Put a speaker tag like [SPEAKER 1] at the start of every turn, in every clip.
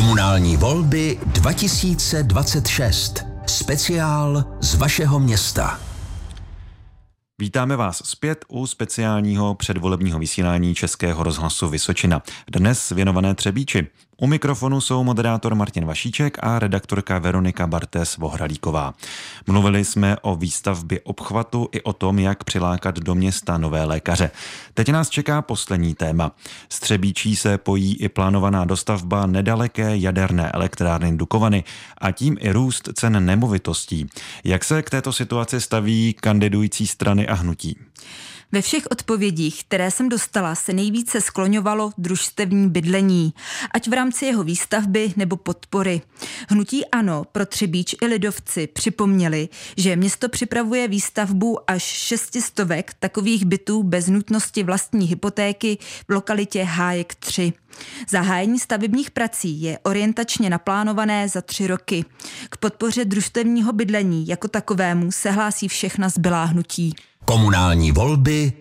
[SPEAKER 1] Komunální volby 2026. Speciál z vašeho města.
[SPEAKER 2] Vítáme vás zpět u speciálního předvolebního vysílání Českého rozhlasu Vysočina. Dnes věnované Třebíči. U mikrofonu jsou moderátor Martin Vašíček a redaktorka Veronika Bartéz-Vohralíková. Mluvili jsme o výstavbě obchvatu i o tom, jak přilákat do města nové lékaře. Teď nás čeká poslední téma. S Třebíčí se pojí i plánovaná dostavba nedaleké jaderné elektrárny Dukovany a tím i růst cen nemovitostí. Jak se k této situaci staví kandidující strany a hnutí?
[SPEAKER 3] Ve všech odpovědích, které jsem dostala, se nejvíce skloňovalo družstevní bydlení, ať v rámci jeho výstavby nebo podpory. Hnutí ANO pro Třebíč i lidovci připomněli, že město připravuje výstavbu až 600 takových bytů bez nutnosti vlastní hypotéky v lokalitě Hájek 3. Zahájení stavebních prací je orientačně naplánované za 3 roky. K podpoře družstevního bydlení jako takovému se hlásí všechna zbylá hnutí.
[SPEAKER 1] Komunální volby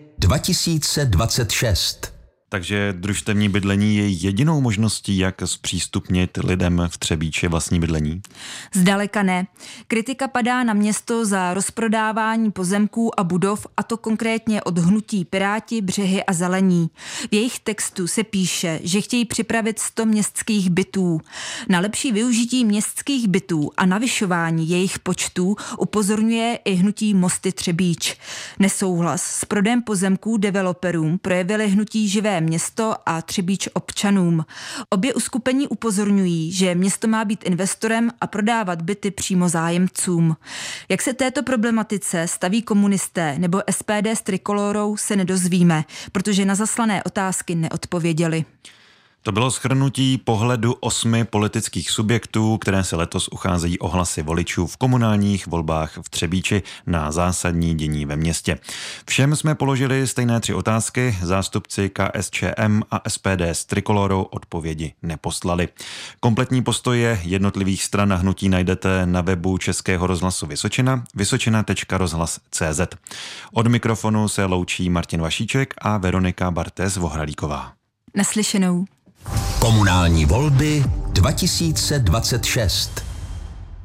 [SPEAKER 1] 2026.
[SPEAKER 2] Takže družstevní bydlení je jedinou možností, jak zpřístupnit lidem v Třebíči vlastní bydlení?
[SPEAKER 3] Zdaleka ne. Kritika padá na město za rozprodávání pozemků a budov, a to konkrétně od hnutí Piráti, Břehy a Zelení. V jejich textu se píše, že chtějí připravit 100 městských bytů. Na lepší využití městských bytů a navyšování jejich počtů upozorňuje i hnutí Mosty Třebíč. Nesouhlas s prodejem pozemků developerům projevili hnutí Živé město a Třebíč občanům. Obě uskupení upozorňují, že město má být investorem a prodávat byty přímo zájemcům. Jak se této problematice staví komunisté nebo SPD s trikolórou, se nedozvíme, protože na zaslané otázky neodpověděli.
[SPEAKER 2] To bylo shrnutí pohledu 8 politických subjektů, které se letos ucházejí o hlasy voličů v komunálních volbách v Třebíči na zásadní dění ve městě. Všem jsme položili stejné 3 otázky, zástupci KSČM a SPD s trikolorou odpovědi neposlali. Kompletní postoje jednotlivých stran a hnutí najdete na webu Českého rozhlasu Vysočina, vysočina.rozhlas.cz. Od mikrofonu se loučí Martin Vašíček a Veronika Bartéz-Vohralíková.
[SPEAKER 3] Naslyšenou.
[SPEAKER 1] Komunální volby 2026.